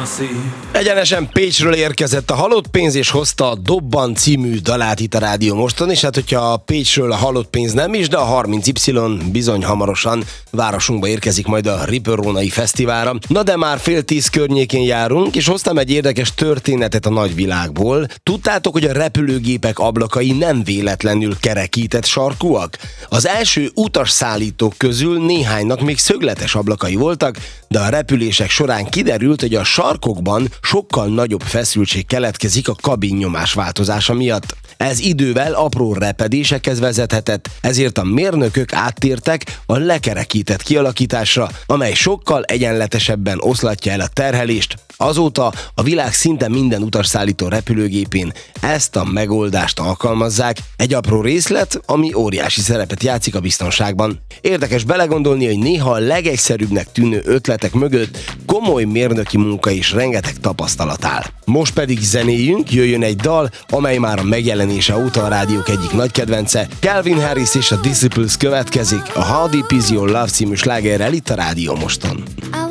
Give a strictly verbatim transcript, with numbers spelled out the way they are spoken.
Egyenesen Pécsről érkezett a Halott pénz, és hozta a Dobban című dalát itt a Rádió Moston, és hát hogyha a Pécsről a Halott pénz nem is, de a harminc Y bizony hamarosan városunkba érkezik majd a Ripper-rónai fesztiválra. Na de már fél tíz környékén járunk, és hoztam egy érdekes történetet a nagyvilágból. Tudtátok, hogy a repülőgépek ablakai nem véletlenül kerekített sarkúak? Az első utasszállítók közül néhánynak még szögletes ablakai voltak, de a repülések során kiderült, hogy a sarkokban sokkal nagyobb feszültség keletkezik a kabinnyomás változása miatt. Ez idővel apró repedésekhez vezethetett, ezért a mérnökök áttértek a lekerekített kialakításra, amely sokkal egyenletesebben oszlatja el a terhelést. Azóta a világ szinte minden utasszállító repülőgépén ezt a megoldást alkalmazzák, egy apró részlet, ami óriási szerepet játszik a biztonságban. Érdekes belegondolni, hogy néha a legegyszerűbbnek tűnő ötletek mögött komoly mérnöki munka és rengeteg tapasztalat áll. Most pedig zenéjünk, jöjjön egy dal, amely már a megjelenése óta a rádiók egyik nagy kedvence. Calvin Harris és a Disciples következik a How Deep Is Your Love című slágerrel itt a Rádió Moston.